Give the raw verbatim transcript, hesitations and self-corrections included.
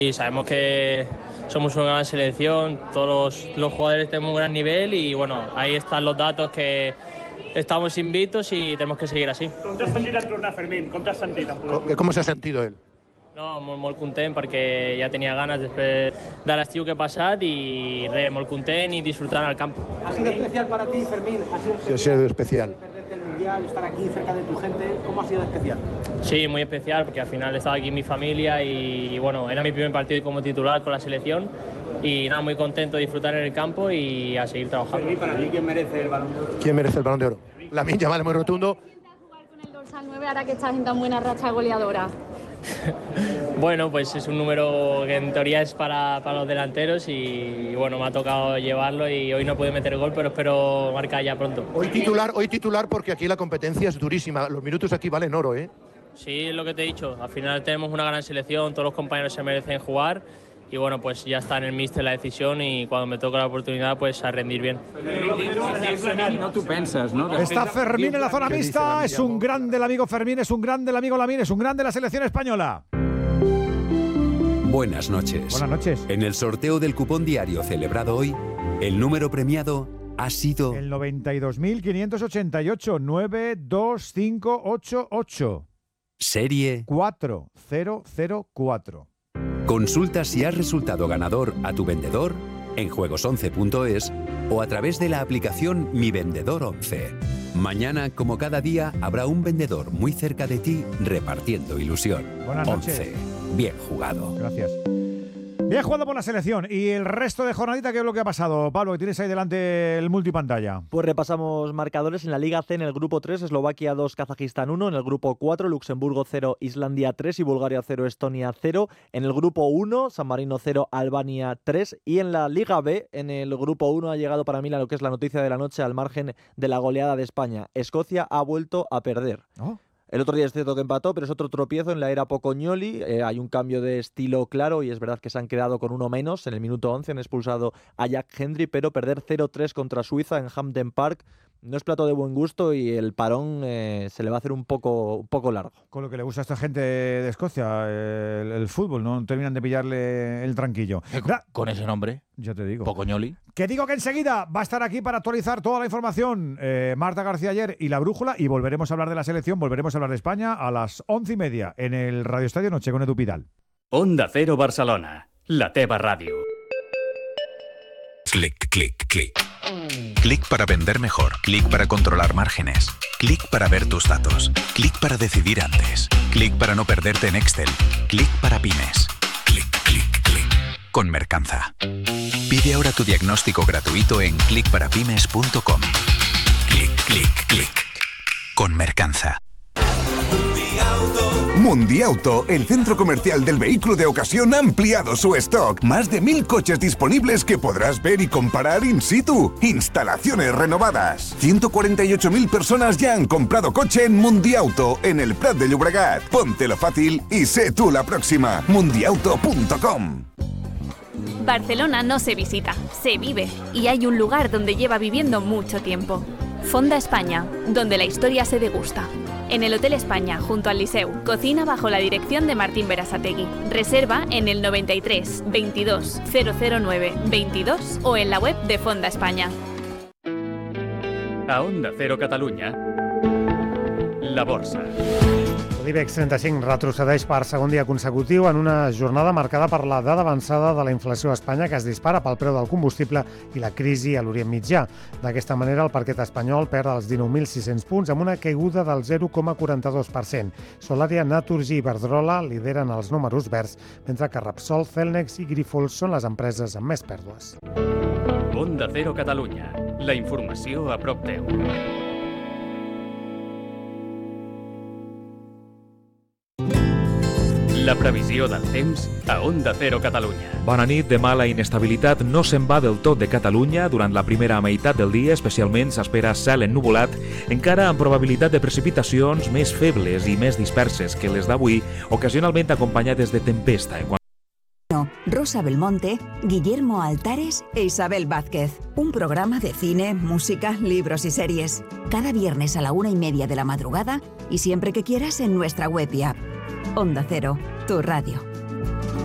Y sabemos que somos una gran selección, todos los, los jugadores tenemos un gran nivel y bueno, ahí están los datos que estamos invictos y tenemos que seguir así. Com t'has sentit en tornar, Fermín? Com t'has sentit? ¿Cómo se ha sentido él? No, molt, molt content perquè ja tenia ganes després de l'estiu que ha passat i res, molt content i disfrutant al camp. ¿Ha sido especial para ti, Fermín? ¿Ha sido Sí, ha sido especial. Perderte el Mundial, estar aquí cerca de tu gente? ¿Cómo ha sido especial? Sí, muy especial porque al final estaba aquí mi familia y, y bueno, era mi primer partido como titular con la selección y nada, muy contento de disfrutar en el campo y a seguir trabajando. Fermín, para ti, ¿quién merece el Balón de Oro? ¿Quién merece el Balón de Oro? Lamine Yamal, muy rotundo. Jugar con el dorsal nueve ahora que estás en tan buena racha goleadora. Bueno, pues es un número que en teoría es para, para los delanteros y, y bueno, me ha tocado llevarlo y hoy no pude meter gol, pero espero marcar ya pronto. Hoy titular, hoy titular porque aquí la competencia es durísima. Los minutos aquí valen oro, ¿eh? Sí, es lo que te he dicho. Al final tenemos una gran selección, todos los compañeros se merecen jugar y bueno, pues ya está en el míster la decisión y cuando me toque la oportunidad, pues a rendir bien. No tú piensas, ¿no? Está Fermín en la zona mixta, es un grande el amigo Fermín, es un grande el amigo Lamine, es un grande la selección española. Buenas noches. Buenas noches. En el sorteo del cupón diario celebrado hoy, el número premiado ha sido el noventa y dos mil quinientos ochenta y ocho, nueve dos cinco ocho ocho. Serie cuatro cero cero cuatro. Consulta si has resultado ganador a tu vendedor en juegos once punto es o a través de la aplicación Mi Vendedor once. Mañana, como cada día, habrá un vendedor muy cerca de ti repartiendo ilusión. Buenas noches. once. Bien jugado. Gracias. Bien jugado por la selección. ¿Y el resto de jornadita qué es lo que ha pasado? Pablo, que tienes ahí delante el multipantalla. Pues repasamos marcadores en la Liga C en el grupo tres, Eslovaquia dos, Kazajistán uno, en el grupo cuatro, Luxemburgo cero, Islandia tres y Bulgaria cero, Estonia cero, en el grupo uno, San Marino cero, Albania tres y en la Liga B, en el grupo uno ha llegado para mí lo que es la noticia de la noche al margen de la goleada de España. Escocia ha vuelto a perder. ¿Oh? El otro día es cierto que empató, pero es otro tropiezo en la era Pocognoli. Eh, hay un cambio de estilo claro y es verdad que se han quedado con uno menos. En el minuto once han expulsado a Jack Hendry, pero perder cero tres contra Suiza en Hampden Park no es plato de buen gusto y el parón eh, se le va a hacer un poco, un poco largo. Con lo que le gusta a esta gente de Escocia, el, el fútbol, no terminan de pillarle el tranquillo. Eh, con, con ese nombre, yo te digo. Pocognoli. Que digo que enseguida va a estar aquí para actualizar toda la información eh, Marta García ayer y la brújula y volveremos a hablar de la selección, volveremos a hablar de España a las once y media en el Radio Estadio Noche con Edu Pidal. Onda Cero Barcelona, la teva ràdio. Clic, clic, clic. Clic para vender mejor. Clic para controlar márgenes. Clic para ver tus datos. Clic para decidir antes. Clic para no perderte en Excel. Clic para pymes. Clic, clic, clic. Con Mercanza. Pide ahora tu diagnóstico gratuito en clic para pymes punto com. Clic, clic, clic. Con Mercanza. Mundiauto, el centro comercial del vehículo de ocasión, ha ampliado su stock. Más de mil coches disponibles que podrás ver y comparar in situ. Instalaciones renovadas. ciento cuarenta y ocho mil personas ya han comprado coche en Mundiauto, en el Prat de Llobregat. Póntelo fácil y sé tú la próxima. mundiauto punto com. Barcelona no se visita, se vive. Y hay un lugar donde lleva viviendo mucho tiempo. Fonda España, donde la historia se degusta. En el Hotel España, junto al Liceu, cocina bajo la dirección de Martín Berasategui. Reserva en el noventa y tres veintidós cero cero nueve veintidós o en la web de Fonda España. A Onda Cero Catalunya, la borsa. L'IBEX trenta-cinc retrocedeix per segon dia consecutiu en una jornada marcada per la dada avançada de la inflació a Espanya que es dispara pel preu del combustible i la crisi a l'Orient Mitjà. D'aquesta manera, el parquet espanyol perd els dinou mil sis-cents punts amb una caiguda del zero coma quaranta-dos per cent. Solaria, Naturgy i Iberdrola lideren els números verds, mentre que Repsol, Celnex i Grifols són les empreses amb més pèrdues. Onda Cero Catalunya, la informació a prop teu. La previsió del temps a Onda Cero Catalunya. Bona nit. Demà la inestabilitat no se'n va del tot de Catalunya. Durant la primera meitat del dia, especialment, s'espera cel ennuvolat, encara amb probabilitat de precipitacions més febles i més disperses que les d'avui, ocasionalment acompanyades de tempesta. Rosa Belmonte, Guillermo Altares e Isabel Vázquez. Un programa de cine, música, libros y series. Cada viernes a la una y media de la madrugada y siempre que quieras en nuestra web y app. Onda Cero, tu radio.